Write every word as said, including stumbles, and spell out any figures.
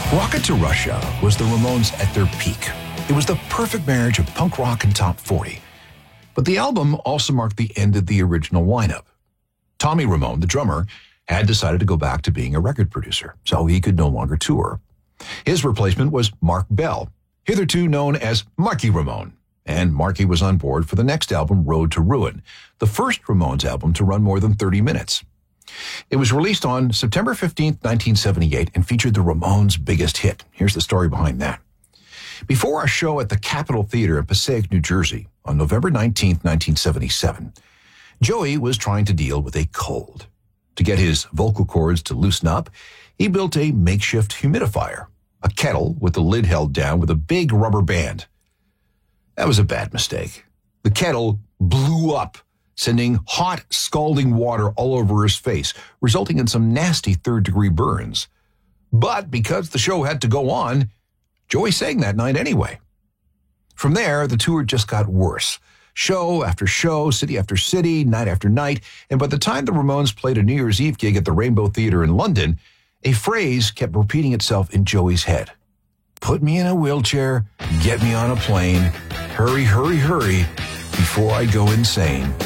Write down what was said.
Rocket to Russia was the Ramones at their peak. It was the perfect marriage of punk rock and top forty. But the album also marked the end of the original lineup. Tommy Ramone, the drummer, had decided to go back to being a record producer, so he could no longer tour. His replacement was Mark Bell, hitherto known as Marky Ramone, and Marky was on board for the next album, Road to Ruin, the first Ramones album to run more than thirty minutes. It was released on September fifteenth, nineteen seventy-eight, and featured the Ramones' biggest hit. Here's the story behind that. Before our show at the Capitol Theater in Passaic, New Jersey, on November nineteenth, nineteen seventy-seven, Joey was trying to deal with a cold. To get his vocal cords to loosen up, he built a makeshift humidifier, a kettle with the lid held down with a big rubber band. That was a bad mistake. The kettle blew up, sending hot, scalding water all over his face, resulting in some nasty third-degree burns. But because the show had to go on, Joey sang that night anyway. From there, the tour just got worse. Show after show, city after city, night after night, and by the time the Ramones played a New Year's Eve gig at the Rainbow Theater in London, a phrase kept repeating itself in Joey's head. Put me in a wheelchair, get me on a plane, hurry, hurry, hurry, before I go insane.